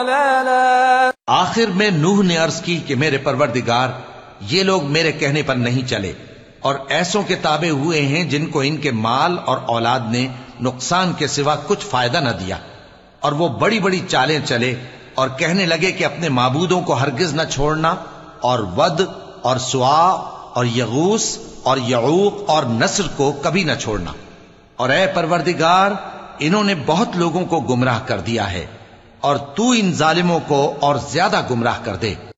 आखिर में नूह ने अर्ज की कि मेरे परवरदिगार, ये लोग मेरे कहने पर नहीं चले और ऐसों के ताबे हुए हैं जिनको इनके माल और औलाद ने नुकसान के सिवा कुछ फायदा न दिया। और वो बड़ी बड़ी चालें चले और कहने लगे कि अपने माबूदों को हरगिज न छोड़ना, और वद और सुआ और यगूस और यऊक और नस्र को कभी न छोड़ना। और ए परवरदिगार, इन्होंने बहुत लोगों को गुमराह कर दिया है और तू इन जालिमों को और ज्यादा गुमराह कर दे।